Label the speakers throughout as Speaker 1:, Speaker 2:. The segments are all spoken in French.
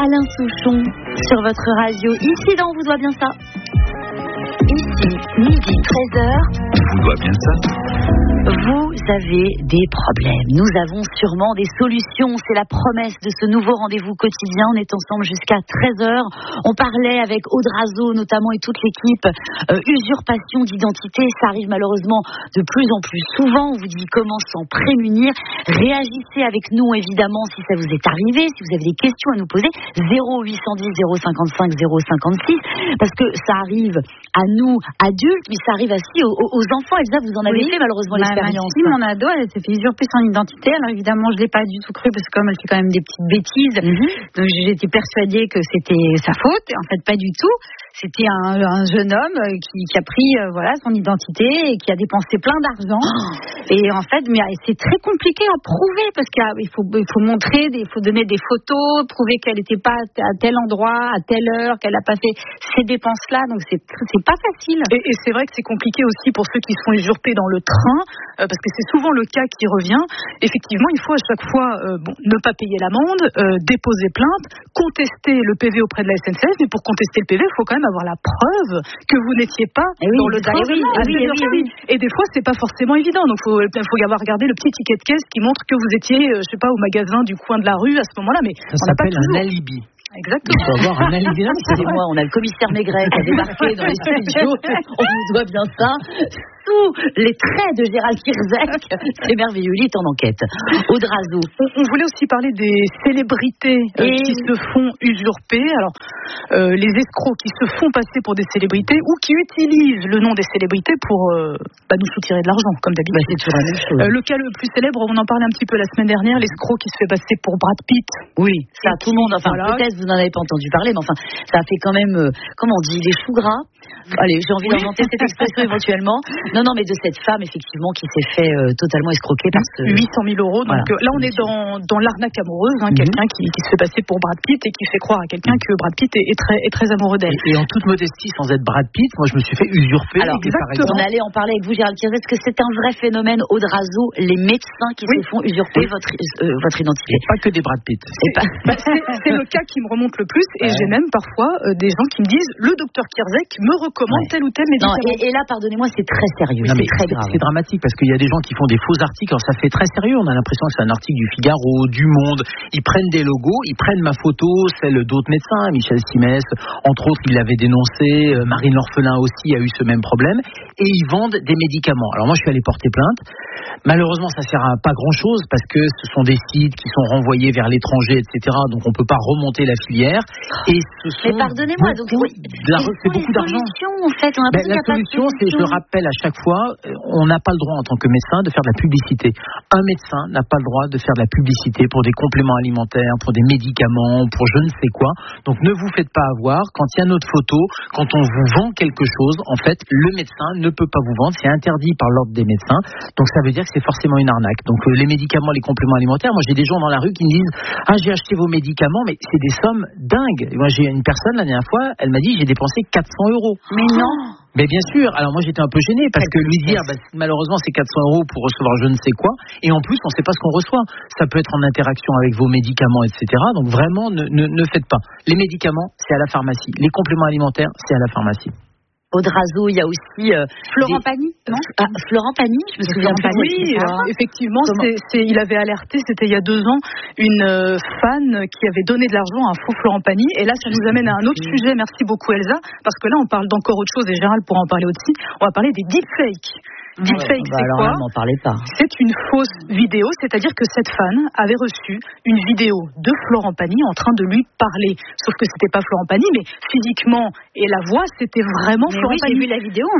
Speaker 1: Alain Souchon sur votre radio. Ici dans On vous doit bien ça. Ici, midi 13h.
Speaker 2: On vous doit bien ça.
Speaker 1: Vous avez des problèmes. Nous avons sûrement des solutions. C'est la promesse de ce nouveau rendez-vous quotidien. On est ensemble jusqu'à 13h. On parlait avec Audrazo notamment et toute l'équipe. Usurpation d'identité, ça arrive malheureusement de plus en plus souvent. On vous dit comment s'en prémunir. Réagissez avec nous évidemment si ça vous est arrivé. Si vous avez des questions à nous poser, 0810 055 056. Parce que ça arrive à nous adultes, mais ça arrive aussi aux enfants. Elsa, vous en avez fait malheureusement l'expérience.
Speaker 3: Maxime, mon ado, elle s'est fait usurper son identité. Alors évidemment, je l'ai pas du tout cru parce que comme elle fait quand même des petites bêtises, donc j'étais persuadée que c'était sa faute. Et en fait, pas du tout. C'était un jeune homme qui a pris son identité et qui a dépensé plein d'argent. Et en fait, mais c'est très compliqué à prouver parce qu'il faut montrer, il faut donner des photos, prouver qu'elle n'était pas à tel endroit, à telle heure, qu'elle n'a pas fait ces dépenses-là. Donc c'est pas facile.
Speaker 4: Et c'est vrai que c'est compliqué aussi pour ceux qui se font usurper dans le train, parce que c'est souvent le cas qui revient. Effectivement, il faut à chaque fois ne pas payer l'amende, déposer plainte, contester le PV auprès de la SNCF. Mais pour contester le PV, il faut quand même avoir la preuve que vous n'étiez pas dans le train. Et des fois, c'est pas forcément évident. Donc, il faut y avoir regardé le petit ticket de caisse qui montre que vous étiez, au magasin du coin de la rue à ce moment-là. Mais
Speaker 2: ça s'appelle un alibi.
Speaker 4: Exactement.
Speaker 2: Il faut avoir un alibi.
Speaker 1: Excusez-moi, on a le commissaire Maigret qui a débarqué dans les studios. On vous doit bien ça. Sous les traits de Gérald Kierzek. C'est merveilleux, il est en enquête. Audrazo.
Speaker 4: On voulait aussi parler des célébrités qui se font usurper. Alors, les escrocs qui se font passer pour des célébrités ou qui utilisent le nom des célébrités pour nous soutirer de l'argent, comme d'habitude.
Speaker 1: C'est toujours la même chose.
Speaker 4: Le cas le plus célèbre, on en parlait un petit peu la semaine dernière, l'escroc qui se fait passer pour Brad Pitt.
Speaker 1: Oui, ça, tout le monde, peut-être vous n'en avez pas entendu parler, mais ça a fait quand même, comment on dit, les choux gras. Allez, j'ai envie d'inventer cette expression éventuellement. Non, mais de cette femme, effectivement, qui s'est fait totalement escroquer par
Speaker 4: 800 000 euros. Donc là, on est dans l'arnaque amoureuse, quelqu'un qui se fait passer pour Brad Pitt et qui fait croire à quelqu'un que Brad Pitt est très amoureux d'elle.
Speaker 2: Et en toute modestie, sans être Brad Pitt, moi, je me suis fait usurper.
Speaker 1: Alors, on allait en parler avec vous, Gérald Kierzek. Est-ce que c'est un vrai phénomène, Audrazo, les médecins qui se font usurper votre identité?
Speaker 2: Et pas que des Brad Pitt.
Speaker 4: C'est le cas qui me remonte le plus. Et j'ai même parfois des gens qui me disent le docteur Kierzek me recommande tel ou tel médicament.
Speaker 1: Et là, pardonnez-moi, c'est très sérieux.
Speaker 2: Non,
Speaker 1: c'est très grave.
Speaker 2: C'est dramatique parce qu'il y a des gens qui font des faux articles. Alors ça fait très sérieux. On a l'impression que c'est un article du Figaro, du Monde. Ils prennent des logos, ils prennent ma photo, celle d'autres médecins. Michel Simès, entre autres, il l'avait dénoncé. Marine L'Orphelin aussi a eu ce même problème. Et ils vendent des médicaments. Alors moi, je suis allé porter plainte. Malheureusement, ça sert à pas grand-chose parce que ce sont des sites qui sont renvoyés vers l'étranger, etc. Donc on peut pas remonter la filière. Et ce sont
Speaker 1: mais pardonnez-moi, donc
Speaker 2: c'est beaucoup d'argent.
Speaker 1: En fait,
Speaker 2: la solution, c'est, je rappelle à chaque fois, on n'a pas le droit en tant que médecin de faire de la publicité. Un médecin n'a pas le droit de faire de la publicité pour des compléments alimentaires, pour des médicaments, pour je ne sais quoi. Donc ne vous faites pas avoir. Quand il y a notre photo, quand on vous vend quelque chose, en fait, le médecin ne peut pas vous vendre. C'est interdit par l'ordre des médecins. Donc ça veut dire que c'est forcément une arnaque. Donc les médicaments, les compléments alimentaires, moi j'ai des gens dans la rue qui me disent « Ah, j'ai acheté vos médicaments, mais c'est des sommes dingues. » Moi j'ai une personne la dernière fois, elle m'a dit « J'ai dépensé 400 €.
Speaker 1: Mais non.
Speaker 2: Mais bien sûr, alors moi j'étais un peu gêné parce que lui dire malheureusement c'est 400 € pour recevoir je ne sais quoi, et en plus on ne sait pas ce qu'on reçoit. Ça peut être en interaction avec vos médicaments, etc. Donc vraiment ne faites pas. Les médicaments, c'est à la pharmacie. Les compléments alimentaires, c'est à la pharmacie.
Speaker 1: Audrazo, il y a aussi
Speaker 3: Florent Pagny, non?
Speaker 1: Florent Pagny, je me souviens pas.
Speaker 4: Oui, effectivement, il avait alerté, c'était il y a 2 ans, une fan qui avait donné de l'argent à un faux Florent Pagny. Et là, ça nous amène à un autre sujet. Merci beaucoup, Elsa, parce que là, on parle d'encore autre chose et Gérald pourra en parler aussi. On va parler des deepfakes. Deepfake, c'est
Speaker 1: alors
Speaker 4: quoi?
Speaker 1: là, n'en parlez pas.
Speaker 4: C'est une fausse vidéo, c'est-à-dire que cette fan avait reçu une vidéo de Florent Pagny en train de lui parler. Sauf que c'était pas Florent Pagny, mais physiquement et la voix, c'était vraiment Florent Pagny.
Speaker 3: J'ai vu la vidéo,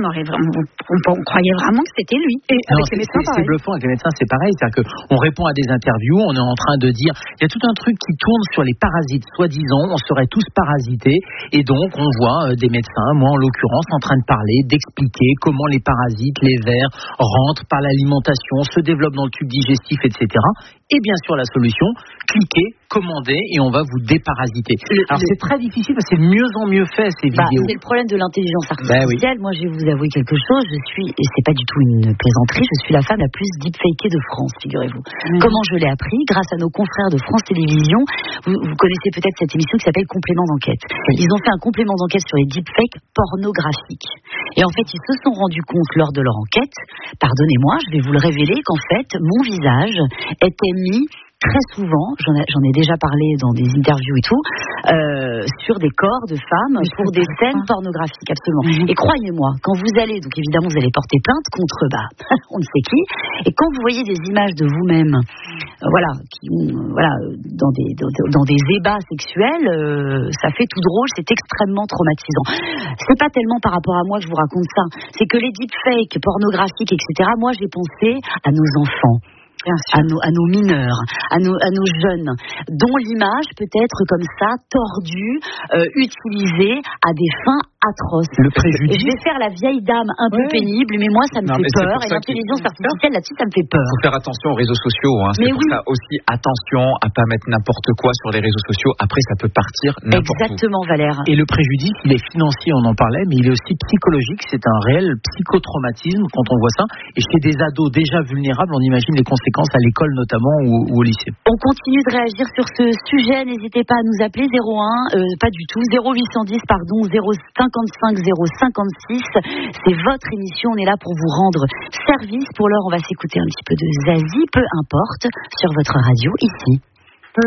Speaker 3: on croyait vraiment que c'était lui.
Speaker 4: Et avec les médecins,
Speaker 2: c'est bluffant. Avec les médecins, c'est pareil. C'est-à-dire qu'on répond à des interviews, on est en train de dire, il y a tout un truc qui tourne sur les parasites. Soi-disant, on serait tous parasités. Et donc, on voit des médecins, moi en l'occurrence, en train de parler, d'expliquer comment les parasites, les vers, rentrent par l'alimentation, se développent dans le tube digestif, etc. Et bien sûr, la solution, cliquez, commandez et on va vous déparasiter. Alors, c'est très difficile parce que c'est de mieux en mieux fait, ces vidéos.
Speaker 1: C'est le problème de l'intelligence artificielle. Moi, je vais vous avouer quelque chose. Et c'est pas du tout une plaisanterie, je suis la femme la plus deepfakée de France, figurez-vous. Comment je l'ai appris? Grâce à nos confrères de France Télévisions. Vous connaissez peut-être cette émission qui s'appelle Complément d'enquête. Ils ont fait un complément d'enquête sur les deepfakes pornographiques. Et en fait, ils se sont rendus compte lors de leur enquête, pardonnez-moi, je vais vous le révéler, qu'en fait, mon visage était mis très souvent, j'en ai déjà parlé dans des interviews et tout, sur des corps de femmes pour des scènes pornographiques, absolument. Et croyez-moi, quand vous allez, donc évidemment vous allez porter plainte contre, on ne sait qui, et quand vous voyez des images de vous-même, dans des ébats sexuels, ça fait tout drôle, c'est extrêmement traumatisant. C'est pas tellement par rapport à moi que je vous raconte ça, c'est que les deepfakes pornographiques, etc., moi j'ai pensé à nos enfants. À nos mineurs, à nos jeunes, dont l'image peut être comme ça, tordue, utilisée à des fins atroces.
Speaker 2: Le préjudice.
Speaker 1: Et je vais faire la vieille dame un peu pénible, mais moi ça me fait peur, et l'intelligence artificielle là-dessus ça me fait peur.
Speaker 5: Il faut faire attention aux réseaux sociaux, c'est pour ça aussi attention à pas mettre n'importe quoi sur les réseaux sociaux, après ça peut partir n'importe où.
Speaker 1: Exactement, Valère.
Speaker 2: Et le préjudice, il est financier, on en parlait, mais il est aussi psychologique, c'est un réel psychotraumatisme quand on voit ça, et chez des ados déjà vulnérables, on imagine les conséquences à l'école notamment ou au lycée.
Speaker 1: On continue de réagir sur ce sujet, n'hésitez pas à nous appeler 0810 055 056, c'est votre émission, on est là pour vous rendre service. Pour l'heure, on va s'écouter un petit peu de Zazie, peu importe, sur votre radio ici.